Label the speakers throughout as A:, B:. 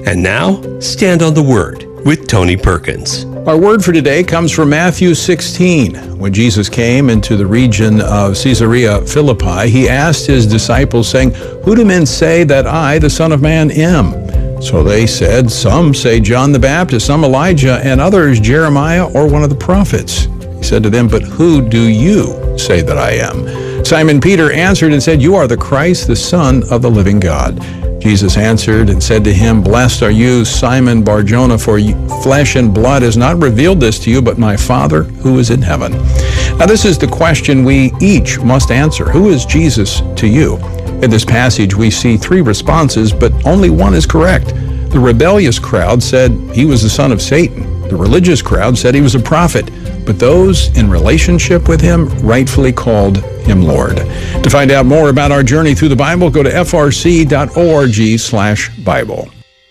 A: And now, Stand on the Word with Tony Perkins.
B: Our word for today comes from Matthew 16. When Jesus came into the region of Caesarea Philippi, he asked his disciples, saying, "Who do men say that I, the Son of Man, am?" So they said, "Some say John the Baptist, some Elijah, and others Jeremiah or one of the prophets." He said to them, "But who do you say that I am?" Simon Peter answered and said, "You are the Christ, the Son of the living God." Jesus answered and said to him, "Blessed are you, Simon Bar-Jonah, for flesh and blood has not revealed this to you, but my Father who is in heaven." Now this is the question we each must answer. Who is Jesus to you? In this passage we see three responses, but only one is correct. The rebellious crowd said he was the son of Satan. The religious crowd said he was a prophet, but those in relationship with him rightfully called him Lord. To find out more about our journey through the Bible, go to frc.org/Bible.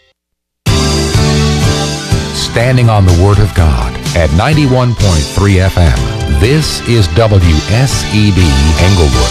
C: Standing on the Word of God at 91.3 FM. This is WSED Englewood.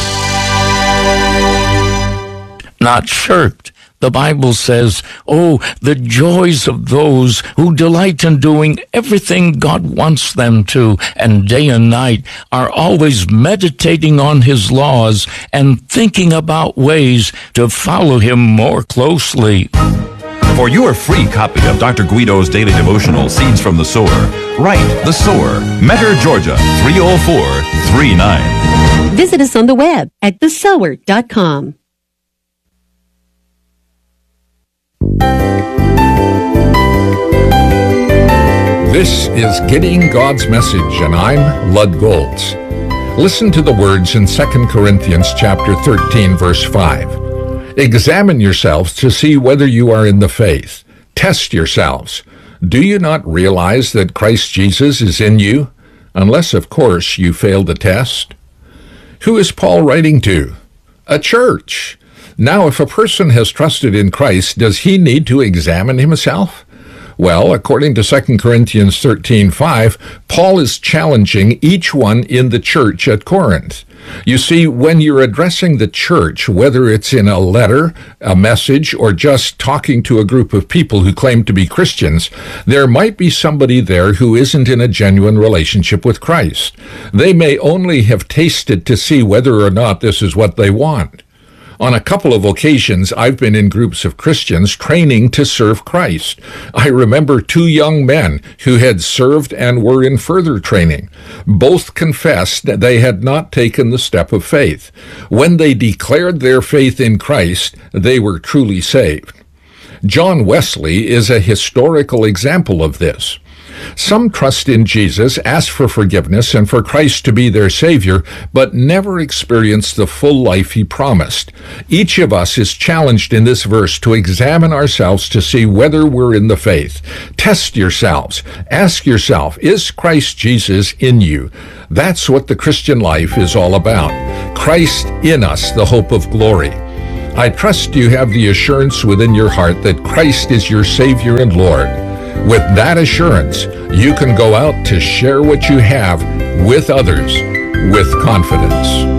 D: Not shirked. The Bible says, "Oh, the joys of those who delight in doing everything God wants them to, and day and night are always meditating on His laws and thinking about ways to follow Him more closely."
E: For your free copy of Dr. Guido's daily devotional, Seeds from the Sower, write The Sower, Metter, Georgia, 30439.
F: Visit us on the web at thesower.com.
C: This is Getting God's Message, and I'm Lud Goltz. Listen to the words in 2 Corinthians chapter 13, verse 5. "Examine yourselves to see whether you are in the faith. Test yourselves. Do you not realize that Christ Jesus is in you? Unless, of course, you fail the test." Who is Paul writing to? A church. Now, if a person has trusted in Christ, does he need to examine himself? Well, according to 2 Corinthians 13:5, Paul is challenging each one in the church at Corinth. You see, when you're addressing the church, whether it's in a letter, a message, or just talking to a group of people who claim to be Christians, there might be somebody there who isn't in a genuine relationship with Christ. They may only have tasted to see whether or not this is what they want. On a couple of occasions, I've been in groups of Christians training to serve Christ. I remember two young men who had served and were in further training. Both confessed that they had not taken the step of faith. When they declared their faith in Christ, they were truly saved. John Wesley is a historical example of this. Some trust in Jesus, ask for forgiveness, and for Christ to be their Savior, but never experience the full life He promised. Each of us is challenged in this verse to examine ourselves to see whether we're in the faith. Test yourselves. Ask yourself, is Christ Jesus in you? That's what the Christian life is all about. Christ in us, the hope of glory. I trust you have the assurance within your heart that Christ is your Savior and Lord. With that assurance, you can go out to share what you have with others with confidence.